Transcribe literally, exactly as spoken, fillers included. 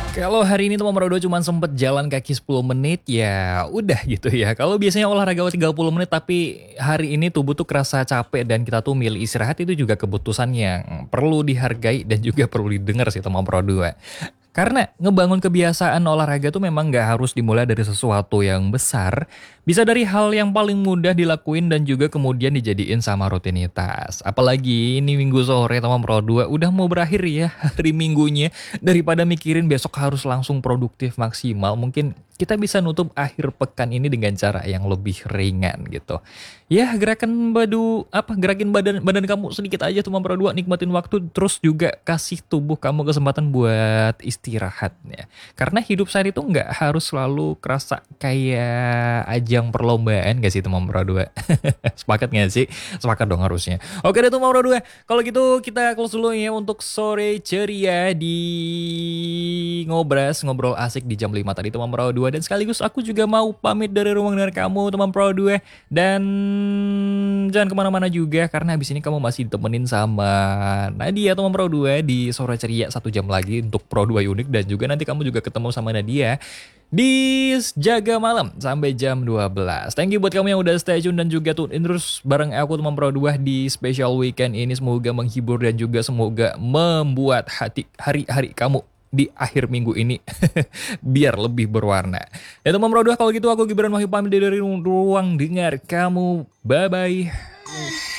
Kalau hari ini teman Pro dua cuma sempet jalan kaki sepuluh menit ya udah gitu ya. Kalau biasanya olahraga tiga puluh menit tapi hari ini tubuh tuh kerasa capek dan kita tuh milih istirahat, itu juga keputusan yang perlu dihargai dan juga perlu didengar sih teman Pro dua. Karena ngebangun kebiasaan olahraga tuh memang nggak harus dimulai dari sesuatu yang besar. Bisa dari hal yang paling mudah dilakuin dan juga kemudian dijadiin sama rutinitas. Apalagi ini minggu sore teman Pro dua udah mau berakhir ya hari minggunya. Daripada mikirin besok harus langsung produktif maksimal, mungkin kita bisa nutup akhir pekan ini dengan cara yang lebih ringan gitu. Ya, gerakan badu apa gerakin badan badan kamu sedikit aja tuh Pro dua, nikmatin waktu, terus juga kasih tubuh kamu kesempatan buat istirahat ya. Karena hidup saat itu nggak harus selalu kerasa kayak ajang perlombaan gak sih teman Pro dua? Sepakat gak sih? Sepakat dong harusnya. Oke deh teman Pro dua, kalau gitu kita close dulu ya untuk sore ceria di ngobras, ngobrol asik di jam lima tadi teman Pro dua. Dan sekaligus aku juga mau pamit dari ruang dengar kamu teman Pro dua. Dan jangan kemana-mana juga, karena habis ini kamu masih ditemenin sama Nadia teman Pro dua di sore ceria satu jam lagi untuk Pro dua Unik. Dan juga nanti kamu juga ketemu sama Nadia di Jaga Malam sampai jam dua belas. Thank you buat kamu yang udah stay tune dan juga tune in terus bareng aku teman Pro dua di special weekend ini. Semoga menghibur dan juga semoga membuat hati hari-hari kamu di akhir minggu ini biar lebih berwarna. Ya teman Pro dua, kalau gitu aku Gibran Wahyu pamit dari ruang dengar kamu. Bye bye.